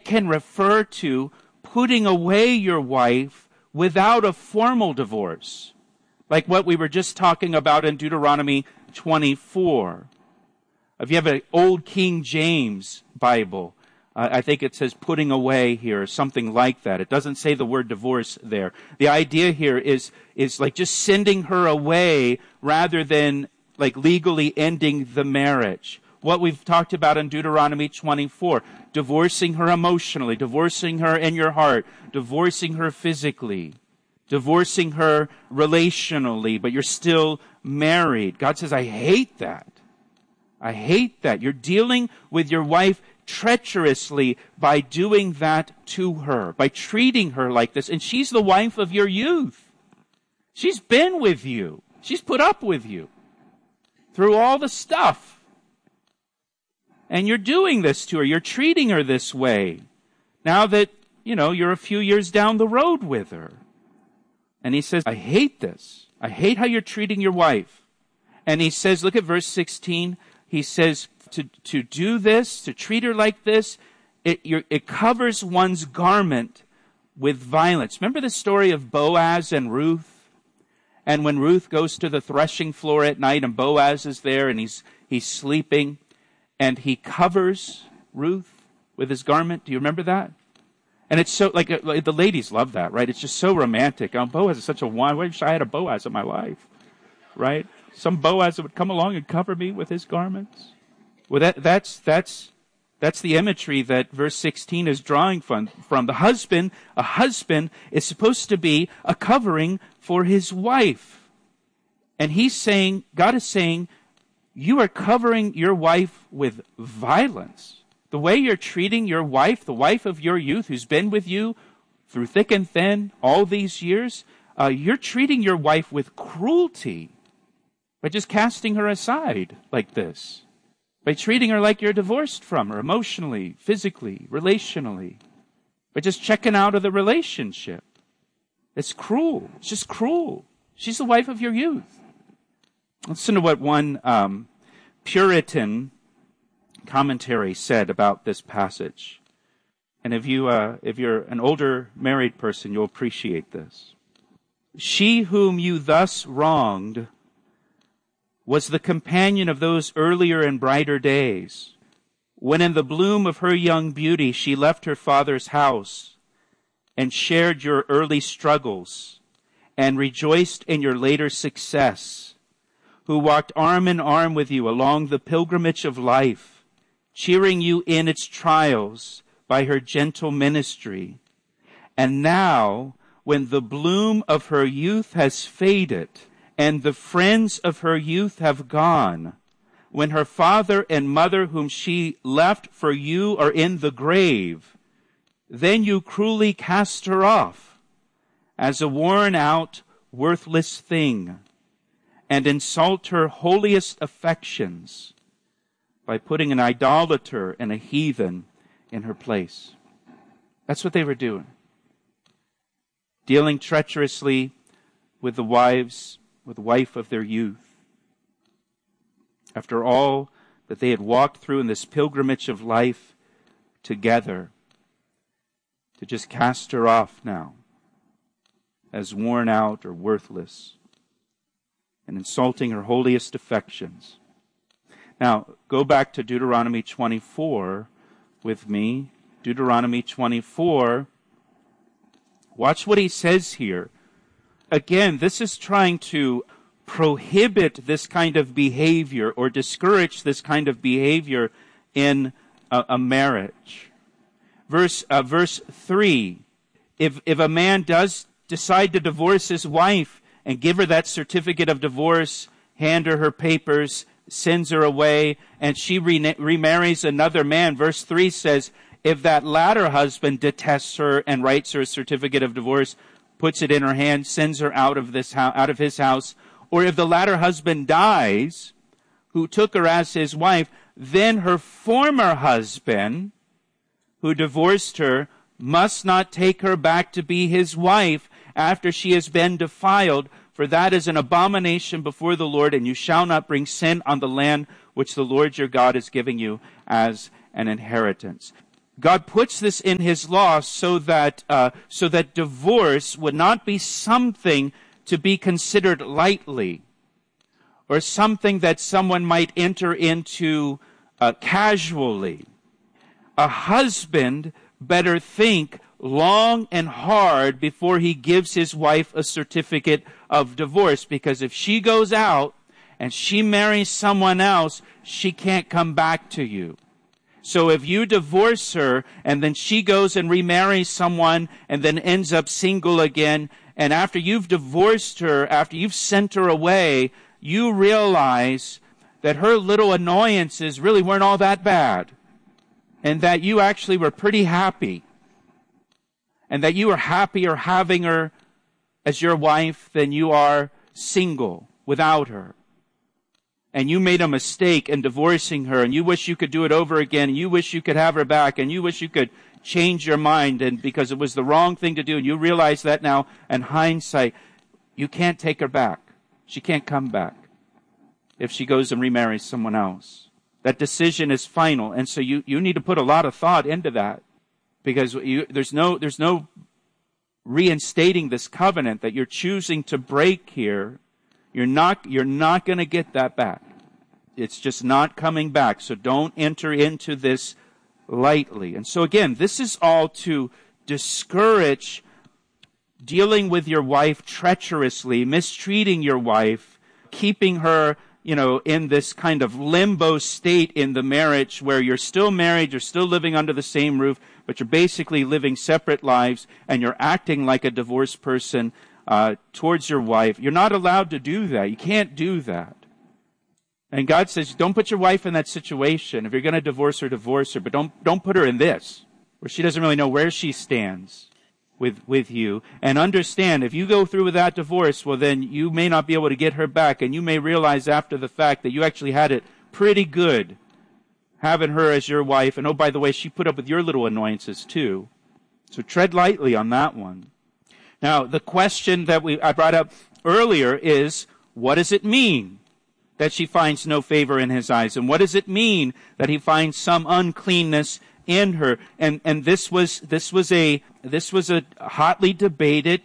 can refer to putting away your wife without a formal divorce, like what we were just talking about in Deuteronomy 24. If you have an old King James Bible, I think it says putting away here, or something like that. It doesn't say the word divorce there. The idea here is like just sending her away rather than like legally ending the marriage. What we've talked about in Deuteronomy 24, divorcing her emotionally, divorcing her in your heart, divorcing her physically, divorcing her relationally, but you're still married. God says, I hate that. I hate that. You're dealing with your wife treacherously by doing that to her, by treating her like this. And she's the wife of your youth. She's been with you. She's put up with you through all the stuff. And you're doing this to her. You're treating her this way. Now that, you're a few years down the road with her. And he says, I hate this. I hate how you're treating your wife. And he says, look at verse 16. He says, to do this, to treat her like this, it covers one's garment with violence. Remember the story of Boaz and Ruth? And when Ruth goes to the threshing floor at night and Boaz is there and he's sleeping and he covers Ruth with his garment. Do you remember that? And it's so, like the ladies love that, right? It's just so romantic. Boaz is such a one. I wish I had a Boaz in my life, right? Some Boaz that would come along and cover me with his garments. Well, that's the imagery that verse 16 is drawing from. A husband is supposed to be a covering for his wife. And God is saying, you are covering your wife with violence. The way you're treating your wife, the wife of your youth who's been with you through thick and thin all these years, you're treating your wife with cruelty by just casting her aside like this. By treating her like you're divorced from her emotionally, physically, relationally. By just checking out of the relationship. It's cruel. It's just cruel. She's the wife of your youth. Listen to what one Puritan commentary said about this passage. And if you're an older married person, you'll appreciate this. She whom you thus wronged was the companion of those earlier and brighter days, when in the bloom of her young beauty she left her father's house and shared your early struggles and rejoiced in your later success, who walked arm in arm with you along the pilgrimage of life, cheering you in its trials by her gentle ministry. And now, when the bloom of her youth has faded, and the friends of her youth have gone, when her father and mother whom she left for you are in the grave, then you cruelly cast her off as a worn-out, worthless thing, and insult her holiest affections by putting an idolater and a heathen in her place. That's what they were doing. Dealing treacherously with the wife of their youth. After all that they had walked through in this pilgrimage of life together, to just cast her off now as worn out or worthless and insulting her holiest affections. Now, go back to Deuteronomy 24 with me. Deuteronomy 24. Watch what he says here. Again, this is trying to prohibit this kind of behavior or discourage this kind of behavior in a marriage. Verse 3, if a man does decide to divorce his wife and give her that certificate of divorce, hand her papers, sends her away, and she remarries another man, verse 3 says, if that latter husband detests her and writes her a certificate of divorce, puts it in her hand, sends her out of his house, or if the latter husband dies, who took her as his wife, then her former husband, who divorced her, must not take her back to be his wife after she has been defiled, for that is an abomination before the Lord, and you shall not bring sin on the land which the Lord your God is giving you as an inheritance. God puts this in his law so that divorce would not be something to be considered lightly, or something that someone might enter into casually. A husband better think long and hard before he gives his wife a certificate of divorce, because if she goes out and she marries someone else, she can't come back to you. So if you divorce her and then she goes and remarries someone and then ends up single again, and after you've divorced her, after you've sent her away, you realize that her little annoyances really weren't all that bad, and that you actually were pretty happy, and that you were happier having her as your wife than you are single without her. And you made a mistake in divorcing her, and you wish you could do it over again, and you wish you could have her back, and you wish you could change your mind, and because it was the wrong thing to do, and you realize that now in hindsight, you can't take her back. She can't come back if she goes and remarries someone else. That decision is final, and so you need to put a lot of thought into that, because there's no reinstating this covenant that you're choosing to break here. You're not going to get that back. It's just not coming back. So don't enter into this lightly. And so again, this is all to discourage dealing with your wife treacherously, mistreating your wife, keeping her, in this kind of limbo state in the marriage where you're still married, you're still living under the same roof, but you're basically living separate lives, and you're acting like a divorced person towards your wife. You're not allowed to do that. You can't do that. And God says, don't put your wife in that situation. If you're going to divorce her, but don't put her in this, where she doesn't really know where she stands with you. And understand, if you go through with that divorce, well, then you may not be able to get her back, and you may realize after the fact that you actually had it pretty good having her as your wife. And oh, by the way, she put up with your little annoyances too. So tread lightly on that one. Now, the question that I brought up earlier is, what does it mean that she finds no favor in his eyes? And what does it mean that he finds some uncleanness in her? And this was a hotly debated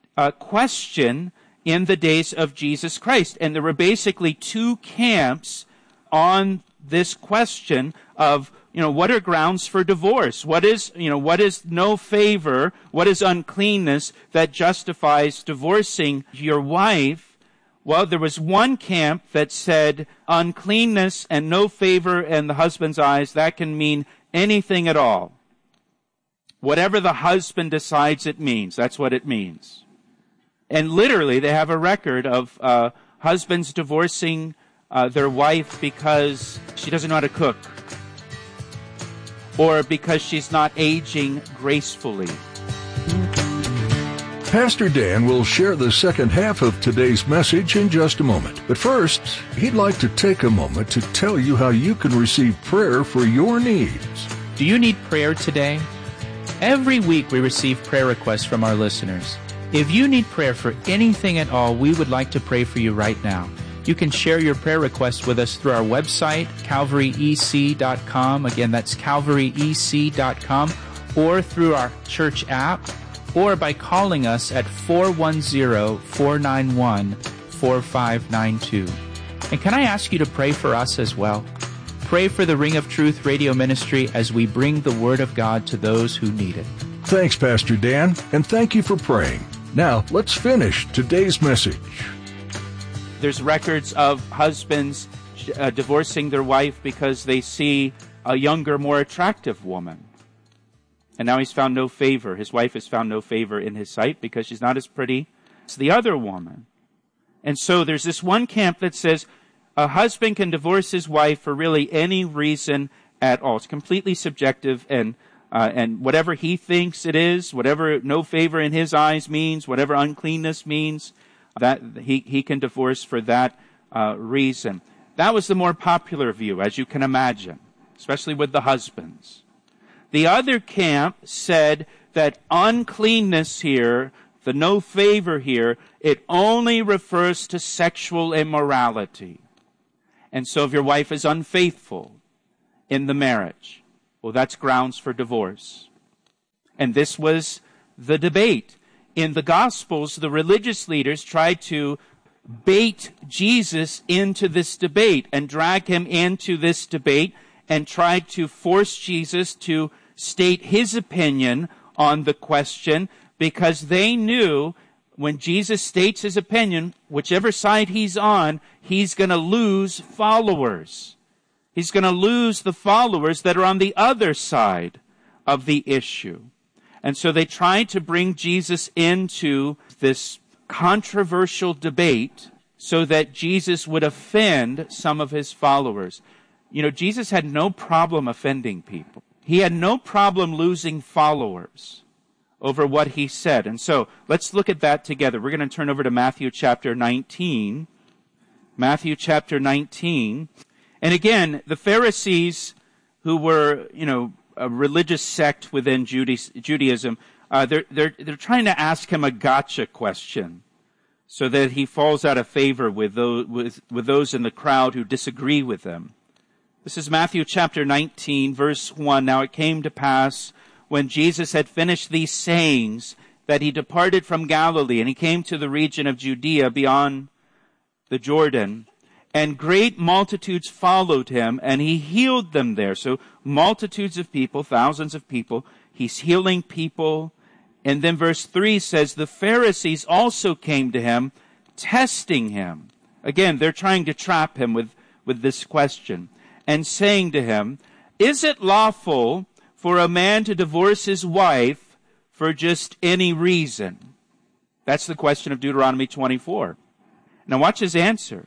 question in the days of Jesus Christ. And there were basically two camps on this question of, what are grounds for divorce? What is no favor? What is uncleanness that justifies divorcing your wife? Well, there was one camp that said uncleanness and no favor in the husband's eyes, that can mean anything at all. Whatever the husband decides it means, that's what it means. And literally, they have a record of husbands divorcing their wife because she doesn't know how to cook, or because she's not aging gracefully. Pastor Dan will share the second half of today's message in just a moment. But first, he'd like to take a moment to tell you how you can receive prayer for your needs. Do you need prayer today? Every week we receive prayer requests from our listeners. If you need prayer for anything at all, we would like to pray for you right now. You can share your prayer requests with us through our website, calvaryec.com. Again, that's calvaryec.com, or through our church app, or by calling us at 410-491-4592. And can I ask you to pray for us as well? Pray for the Ring of Truth radio ministry as we bring the Word of God to those who need it. Thanks, Pastor Dan, and thank you for praying. Now, let's finish today's message. There's records of husbands divorcing their wife because they see a younger, more attractive woman. And now he's found no favor. His wife has found no favor in his sight because she's not as pretty as the other woman. And so there's this one camp that says a husband can divorce his wife for really any reason at all. It's completely subjective, and whatever he thinks it is, whatever no favor in his eyes means, whatever uncleanness means, that he can divorce for that reason. That was the more popular view, as you can imagine, especially with the husbands. The other camp said that uncleanness here, the no favor here, it only refers to sexual immorality. And so if your wife is unfaithful in the marriage, well, that's grounds for divorce. And this was the debate. In the Gospels, the religious leaders tried to bait Jesus into this debate and drag him into this debate and tried to force Jesus to state his opinion on the question, because they knew when Jesus states his opinion, whichever side he's on, he's going to lose followers. He's going to lose the followers that are on the other side of the issue. And so they tried to bring Jesus into this controversial debate so that Jesus would offend some of his followers. You know, Jesus had no problem offending people. He had no problem losing followers over what he said. And so let's look at that together. We're going to turn over to Matthew chapter 19. Matthew chapter 19. And again, the Pharisees, who were, a religious sect within Judaism, they're trying to ask him a gotcha question so that he falls out of favor with those in the crowd who disagree with them. This is Matthew chapter 19, verse 1. Now it came to pass, when Jesus had finished these sayings, that he departed from Galilee, and he came to the region of Judea beyond the Jordan. And great multitudes followed him, and he healed them there. So multitudes of people, thousands of people, he's healing people. And then verse 3 says, the Pharisees also came to him, testing him. Again, they're trying to trap him with this question. And saying to him, is it lawful for a man to divorce his wife for just any reason? That's the question of Deuteronomy 24. Now watch his answer.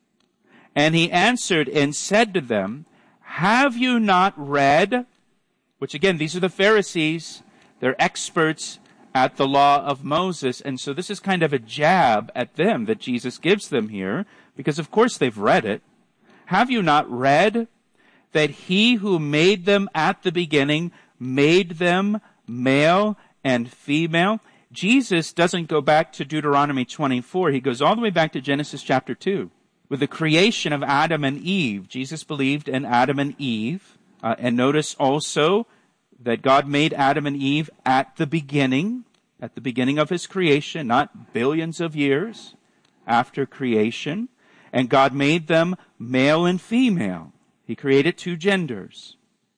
And he answered and said to them, have you not read? Which again, these are the Pharisees. They're experts at the law of Moses. And so this is kind of a jab at them that Jesus gives them here, because of course they've read it. Have you not read that he who made them at the beginning made them male and female? Jesus doesn't go back to Deuteronomy 24. He goes all the way back to Genesis chapter 2. With the creation of Adam and Eve. Jesus believed in Adam and Eve. And notice also that God made Adam and Eve at the beginning of his creation, not billions of years after creation. And God made them male and female. He created two genders.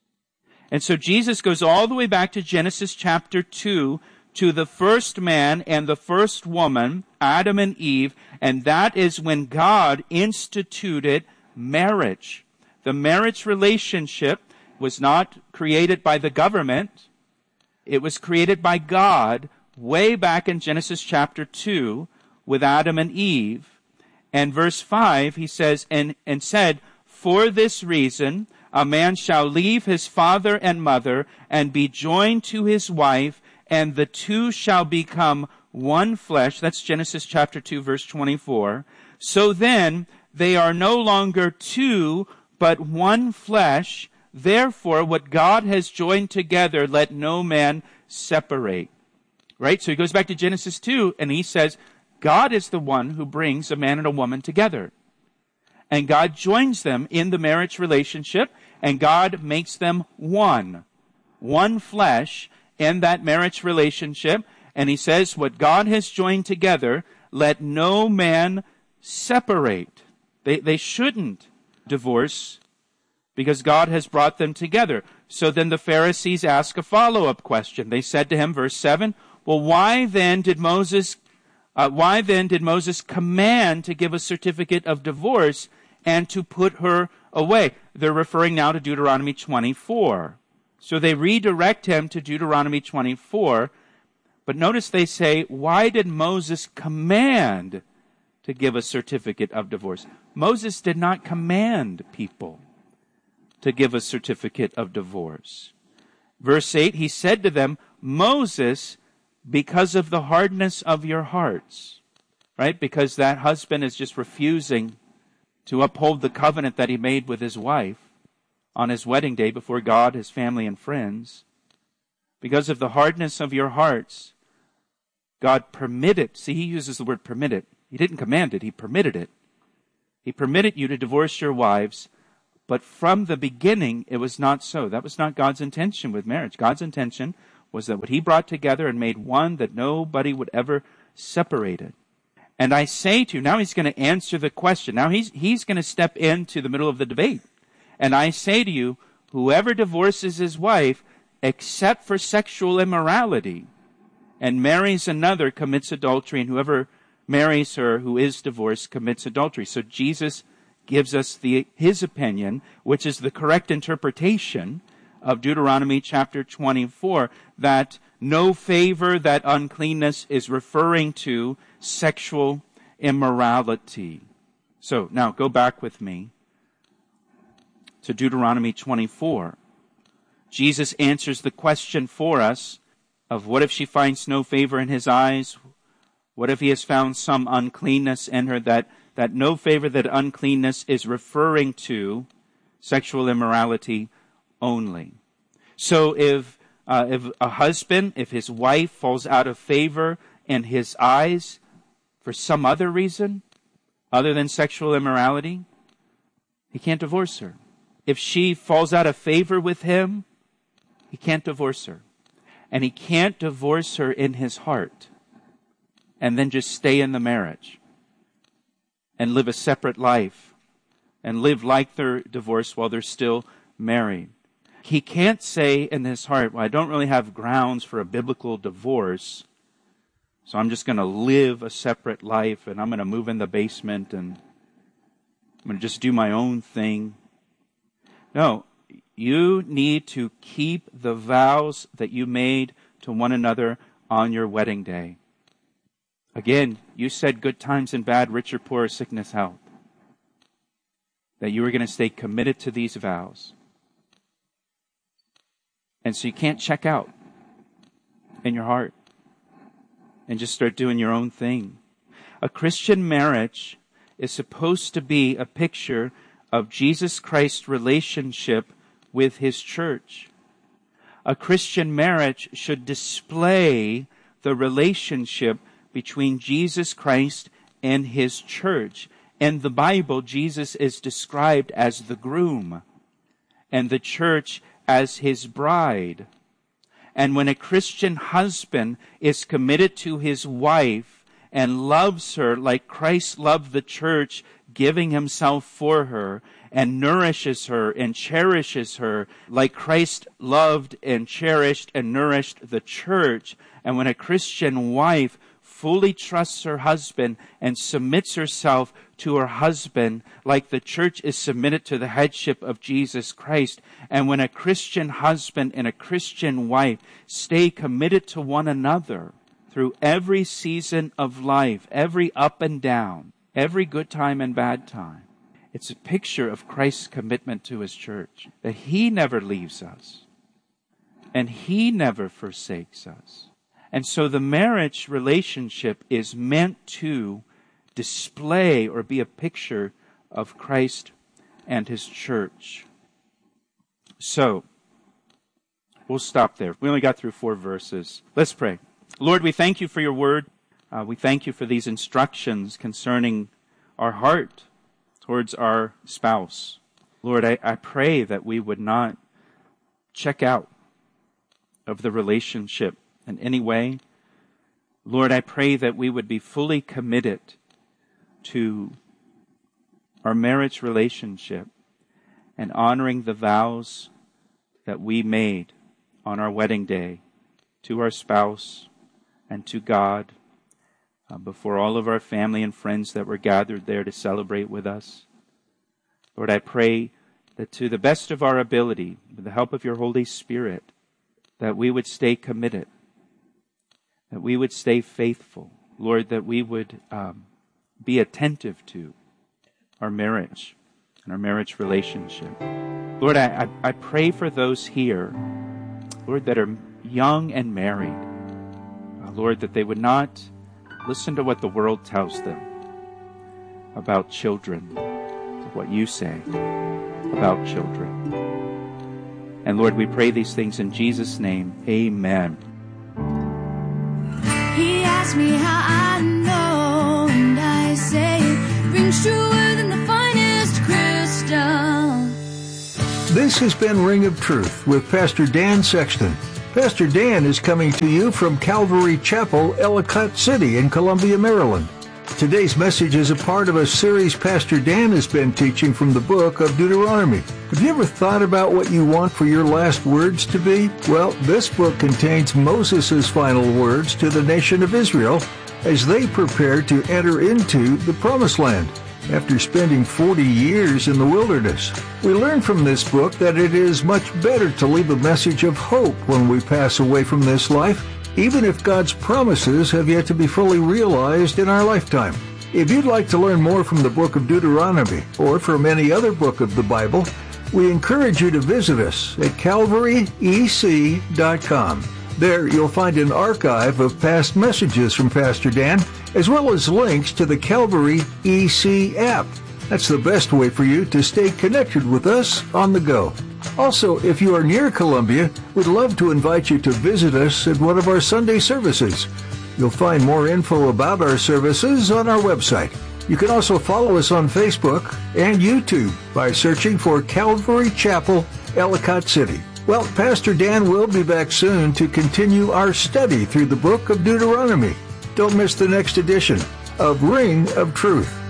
And so Jesus goes all the way back to Genesis chapter 2 to the first man and the first woman, Adam and Eve, and that is when God instituted marriage. The marriage relationship was not created by the government. It was created by God way back in Genesis chapter 2 with Adam and Eve. And verse 5, he says, and said, for this reason, a man shall leave his father and mother and be joined to his wife, and the two shall become one flesh. That's Genesis chapter 2, verse 24. So then, they are no longer two, but one flesh. Therefore, what God has joined together, let no man separate. Right? So he goes back to Genesis 2, and he says, God is the one who brings a man and a woman together. And God joins them in the marriage relationship, and God makes them one flesh in that marriage relationship. And he says, what God has joined together, let no man separate. They shouldn't divorce because God has brought them together. So then the Pharisees ask a follow-up question. They said to him, verse 7, well, why then did Moses command to give a certificate of divorce and to put her away? They're referring now to Deuteronomy 24. So they redirect him to Deuteronomy 24. But notice they say, why did Moses command to give a certificate of divorce? Moses did not command people to give a certificate of divorce. Verse 8, he said to them, Moses, because of the hardness of your hearts, right? Because that husband is just refusing to uphold the covenant that he made with his wife on his wedding day before God, his family, and friends. Because of the hardness of your hearts, God permitted. See, he uses the word permitted. He didn't command it, he permitted it. He permitted you to divorce your wives, But from the beginning, it was not so. That was not God's intention with marriage. God's intention was that what he brought together and made one, that nobody would ever separate it. And I say to you, now he's going to answer the question. Now he's going to step into the middle of the debate. And I say to you, whoever divorces his wife, except for sexual immorality, and marries another, commits adultery, and whoever marries her who is divorced commits adultery. So Jesus gives us his opinion, which is the correct interpretation of Deuteronomy chapter 24, that no favor, that uncleanness is referring to sexual immorality. So now go back with me to Deuteronomy 24. Jesus answers the question for us of what if she finds no favor in his eyes? What if he has found some uncleanness in her? That no favor, that uncleanness is referring to sexual immorality only. So if a husband, if his wife falls out of favor in his eyes for some other reason other than sexual immorality, he can't divorce her. If she falls out of favor with him, he can't divorce her. And he can't divorce her in his heart and then just stay in the marriage and live a separate life and live like they're divorced while they're still married. He can't say in his heart, well, I don't really have grounds for a biblical divorce, so I'm just going to live a separate life and I'm going to move in the basement and I'm going to just do my own thing. No, you need to keep the vows that you made to one another on your wedding day. Again, you said good times and bad, rich or poor, sickness, health. That you were going to stay committed to these vows. And so you can't check out in your heart and just start doing your own thing. A Christian marriage is supposed to be a picture of Jesus Christ's relationship with his church. A Christian marriage should display the relationship between Jesus Christ and his church. In the Bible, Jesus is described as the groom and the church as his bride. And when a Christian husband is committed to his wife and loves her like Christ loved the church, giving himself for her, and nourishes her and cherishes her like Christ loved and cherished and nourished the church, and when a Christian wife fully trusts her husband and submits herself to her husband like the church is submitted to the headship of Jesus Christ, and when a Christian husband and a Christian wife stay committed to one another through every season of life, every up and down, every good time and bad time, it's a picture of Christ's commitment to his church, that he never leaves us and he never forsakes us. And so the marriage relationship is meant to display or be a picture of Christ and his church. So, we'll stop there. We only got through 4 verses. Let's pray. Lord, we thank you for your word. We thank you for these instructions concerning our heart towards our spouse. Lord, I pray that we would not check out of the relationship in any way. Lord, I pray that we would be fully committed to our marriage relationship and honoring the vows that we made on our wedding day to our spouse and to God, before all of our family and friends that were gathered there to celebrate with us. Lord, I pray that to the best of our ability, with the help of your Holy Spirit, that we would stay committed, that we would stay faithful. Lord, that we would be attentive to our marriage and our marriage relationship. Lord, I pray for those here, Lord, that are young and married. Lord, that they would not listen to what the world tells them about children, what you say about children. And Lord, we pray these things in Jesus' name. Amen. He asked me how I know, and I say it rings truer than the finest crystal. This has been Ring of Truth with Pastor Dan Sexton. Pastor Dan is coming to you from Calvary Chapel, Ellicott City in Columbia, Maryland. Today's message is a part of a series Pastor Dan has been teaching from the book of Deuteronomy. Have you ever thought about what you want for your last words to be? Well, this book contains Moses' final words to the nation of Israel as they prepare to enter into the Promised Land after spending 40 years in the wilderness. We learn from this book that it is much better to leave a message of hope when we pass away from this life, even if God's promises have yet to be fully realized in our lifetime. If you'd like to learn more from the book of Deuteronomy or from any other book of the Bible, we encourage you to visit us at calvaryec.com. There you'll find an archive of past messages from Pastor Dan, as well as links to the Calvary EC app. That's the best way for you to stay connected with us on the go. Also, if you are near Columbia, we'd love to invite you to visit us at one of our Sunday services. You'll find more info about our services on our website. You can also follow us on Facebook and YouTube by searching for Calvary Chapel, Ellicott City. Well, Pastor Dan will be back soon to continue our study through the book of Deuteronomy. Don't miss the next edition of Ring of Truth.